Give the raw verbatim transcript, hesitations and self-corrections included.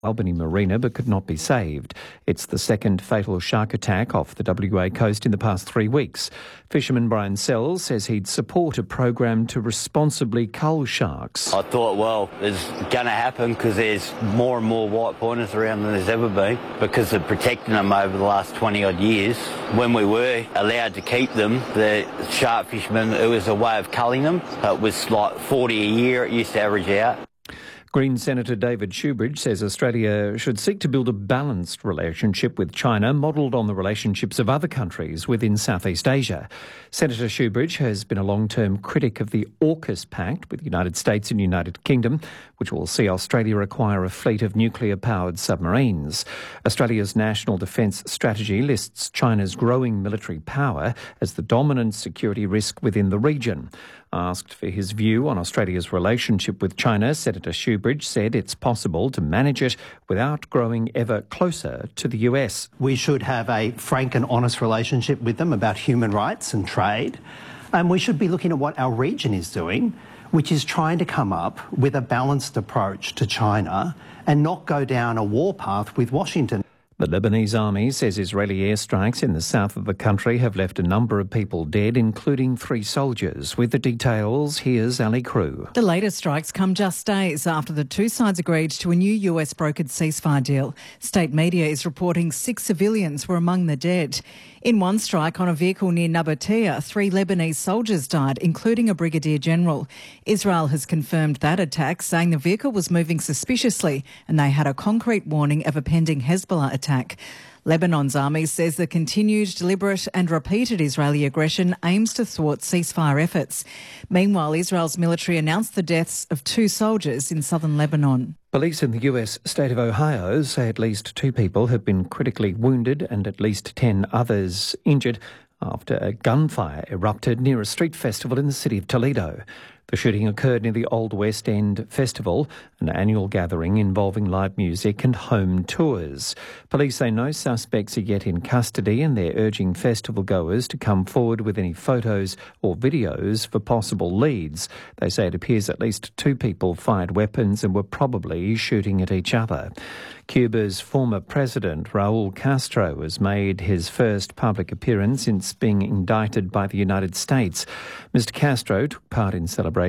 Albany Marina but could not be saved. It's the second fatal shark attack off the W A coast in the past three weeks. Fisherman Brian Sells says he'd support a program to responsibly cull sharks. I thought, well, it's going to happen because there's more and more white pointers around than there's ever been because of protecting them over the last twenty odd years. When we were allowed to keep them, the shark fishermen, it was a way of culling them. It was like forty a year, it used to average out. Green Senator David Shoebridge says Australia should seek to build a balanced relationship with China, modelled on the relationships of other countries within Southeast Asia. Senator Shoebridge has been a long-term critic of the AUKUS Pact with the United States and United Kingdom, which will see Australia acquire a fleet of nuclear-powered submarines. Australia's National Defence Strategy lists China's growing military power as the dominant security risk within the region. Asked for his view on Australia's relationship with China, Senator Shoebridge said it's possible to manage it without growing ever closer to the U S. We should have a frank and honest relationship with them about human rights and trade. And we should be looking at what our region is doing, which is trying to come up with a balanced approach to China and not go down a warpath with Washington. The Lebanese army says Israeli airstrikes in the south of the country have left a number of people dead, including three soldiers. With the details, here's Ali Crew. The latest strikes come just days after the two sides agreed to a new U S-brokered ceasefire deal. State media is reporting six civilians were among the dead. In one strike on a vehicle near Nabatea, three Lebanese soldiers died, including a brigadier general. Israel has confirmed that attack, saying the vehicle was moving suspiciously and they had a concrete warning of a pending Hezbollah attack. Lebanon's army says the continued, deliberate and repeated Israeli aggression aims to thwart ceasefire efforts. Meanwhile, Israel's military announced the deaths of two soldiers in southern Lebanon. Police in the U S state of Ohio say at least two people have been critically wounded and at least ten others injured after a gunfire erupted near a street festival in the city of Toledo. The shooting occurred near the Old West End Festival, an annual gathering involving live music and home tours. Police say no suspects are yet in custody and they're urging festival goers to come forward with any photos or videos for possible leads. They say it appears at least two people fired weapons and were probably shooting at each other. Cuba's former president, Raul Castro, has made his first public appearance since being indicted by the United States. Mister Castro took part in celebrations